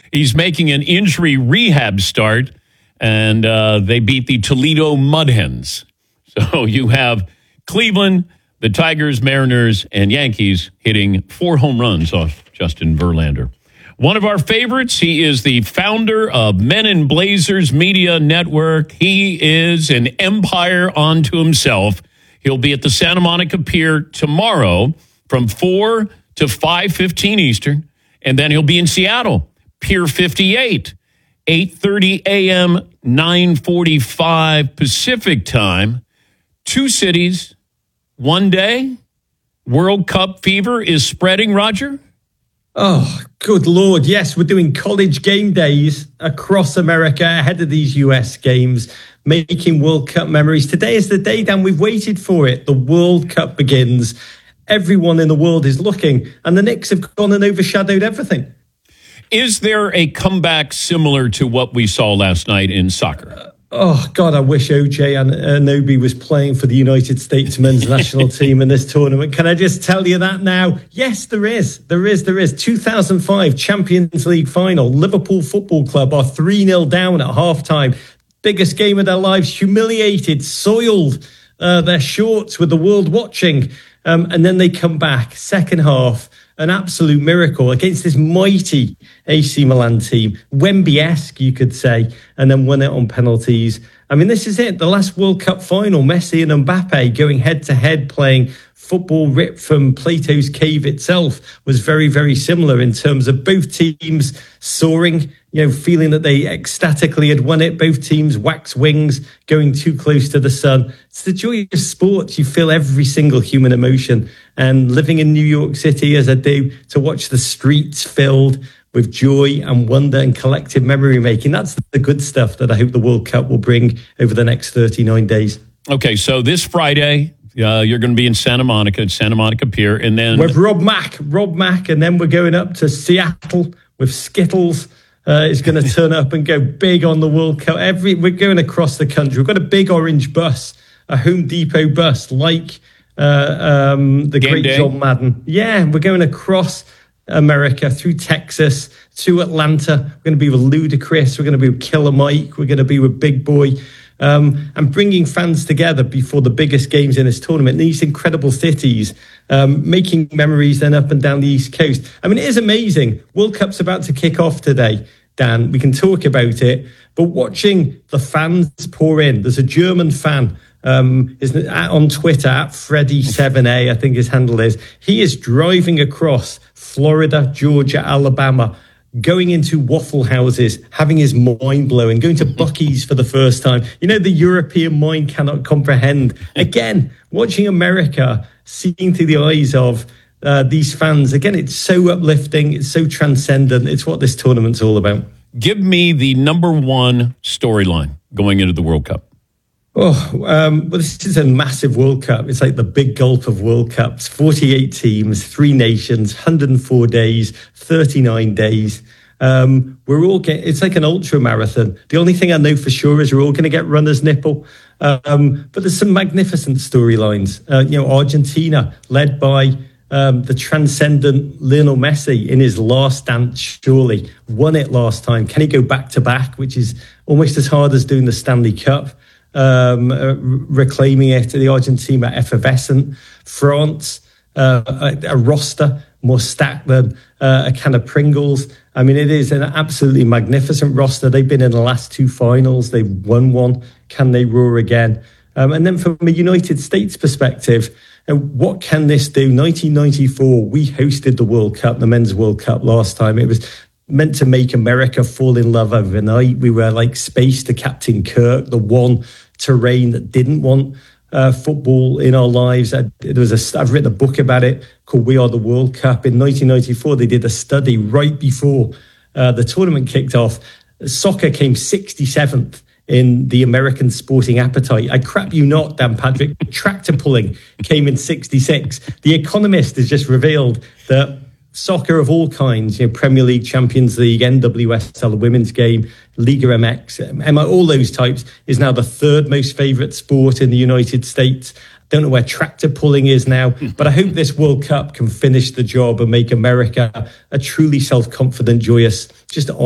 He's making an injury rehab start, and they beat the Toledo Mud Hens. So you have Cleveland, the Tigers, Mariners, and Yankees hitting 4 home runs off Justin Verlander. One of our favorites, he is the founder of Men in Blazers Media Network. He is an empire unto himself. He'll be at the Santa Monica Pier tomorrow from 4 to 5:15 Eastern, and then he'll be in Seattle, Pier 58, 8:30 a.m., 9:45 Pacific time. 2 cities, 1 day. World Cup fever is spreading, Roger? Oh, good Lord. Yes, we're doing college game days across America ahead of these US games, making World Cup memories. Today is the day, Dan. We've waited for it. The World Cup begins. Everyone in the world is looking, and the Knicks have gone and overshadowed everything. Is there a comeback similar to what we saw last night in soccer? Oh, God, I wish OJ Anunoby was playing for the United States men's national team in this tournament. Can I just tell you that now? Yes, there is. 2005 Champions League final. Liverpool Football Club are 3-0 down at halftime. Biggest game of their lives. Humiliated, soiled their shorts with the world watching. And then they come back. Second half, an absolute miracle against this mighty AC Milan team. Wemby-esque, you could say, and then won it on penalties. I mean, this is it. The last World Cup final, Messi and Mbappe going head-to-head, playing football ripped from Plato's cave itself, was very, very similar in terms of both teams soaring, feeling that they ecstatically had won it. Both teams wax wings, going too close to the sun. It's the joy of sports. You feel every single human emotion. And living in New York City, as I do, to watch the streets filled with joy and wonder and collective memory making, that's the good stuff that I hope the World Cup will bring over the next 39 days. Okay, so this Friday, you're going to be in Santa Monica Pier, and then with Rob Mack, and then we're going up to Seattle with Skittles. Is going to turn up and go big on the World Cup. We're going across the country. We've got a big orange bus, a Home Depot bus, like the great John Madden. Yeah, we're going across America, through Texas, to Atlanta. We're going to be with Ludacris. We're going to be with Killer Mike. We're going to be with Big Boy. And bringing fans together before the biggest games in this tournament, these incredible cities, making memories then up and down the East Coast. I mean, it is amazing. World Cup's about to kick off today, Dan. We can talk about it, but watching the fans pour in. There's a German fan on Twitter at Freddy7A, I think his handle is. He is driving across Florida, Georgia, Alabama, going into Waffle Houses, having his mind blowing, going to Buc-ee's for the first time. The European mind cannot comprehend. Again, watching America, seeing through the eyes of these fans. Again, it's so uplifting. It's so transcendent. It's what this tournament's all about. Give me the number one storyline going into the World Cup. Well, this is a massive World Cup. It's like the big gulp of World Cups. 48 teams, 3 nations, 104 days, 39 days. It's like an ultra marathon. The only thing I know for sure is we're all going to get runner's nipple. But there's some magnificent storylines. Argentina, led by the transcendent Lionel Messi in his last dance, surely won it last time. Can he go back to back, which is almost as hard as doing the Stanley Cup? Reclaiming it, the Argentina effervescent. France, a roster more stacked than a can of Pringles. I mean, it is an absolutely magnificent roster. They've been in the last 2 finals. They've won one. Can they roar again? And then from a United States perspective, what can this do? 1994, we hosted the World Cup, the Men's World Cup last time. It was meant to make America fall in love overnight. We were like space to Captain Kirk, the one terrain that didn't want football in our lives. I've written a book about it called We Are the World Cup. In 1994, they did a study right before the tournament kicked off. Soccer came 67th in the American sporting appetite. I crap you not, Dan Patrick. Tractor pulling came in 66. The Economist has just revealed that soccer of all kinds, Premier League, Champions League, NWSL, the women's game, Liga MX, all those types, is now the 3rd most favourite sport in the United States. Don't know where tractor pulling is now, but I hope this World Cup can finish the job and make America a truly self-confident, joyous, just